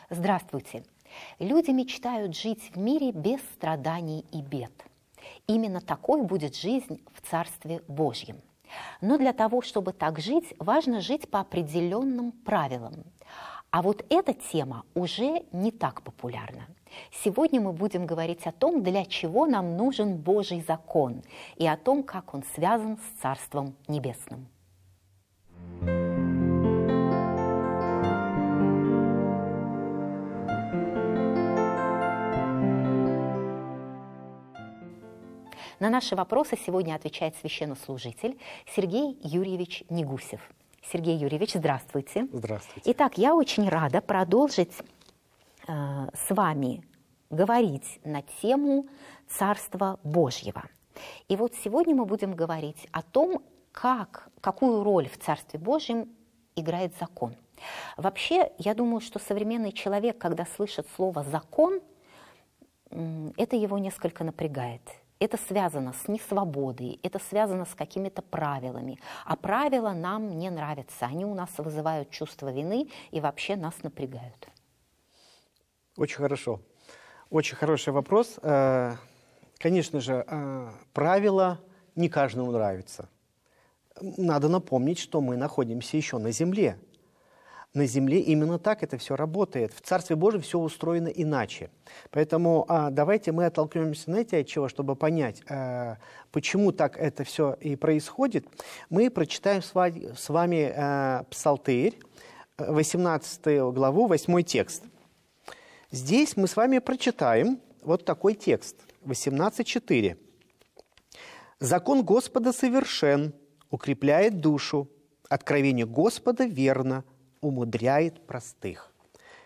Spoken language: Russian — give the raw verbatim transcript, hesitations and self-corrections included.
Здравствуйте! Люди мечтают жить в мире без страданий и бед. Именно такой будет жизнь в Царстве Божьем. Но для того, чтобы так жить, важно жить по определенным правилам. А вот эта тема уже не так популярна. Сегодня мы будем говорить о том, для чего нам нужен Божий закон, и о том, как он связан с Царством Небесным. На наши вопросы сегодня отвечает священнослужитель Сергей Юрьевич Негусев. Сергей Юрьевич, здравствуйте. Здравствуйте. Итак, я очень рада продолжить э, с вами говорить на тему Царства Божьего. И вот сегодня мы будем говорить о том, как, какую роль в Царстве Божьем играет закон. Вообще, я думаю, что современный человек, когда слышит слово «закон», э, это его несколько напрягает. Это связано с несвободой, это связано с какими-то правилами. А правила нам не нравятся, они у нас вызывают чувство вины и вообще нас напрягают. Очень хорошо. Очень хороший вопрос. Конечно же, правила не каждому нравятся. Надо напомнить, что мы находимся еще на земле. На земле именно так это все работает. В Царстве Божьем все устроено иначе. Поэтому а, давайте мы оттолкнемся, знаете, от чего, чтобы понять, а, почему так это все и происходит. Мы прочитаем с вами, с вами а, Псалтырь, восемнадцатую главу, восьмой текст. Здесь мы с вами прочитаем вот такой текст, восемнадцать четыре. «Закон Господа совершен, укрепляет душу, откровение Господа верно, умудряет простых».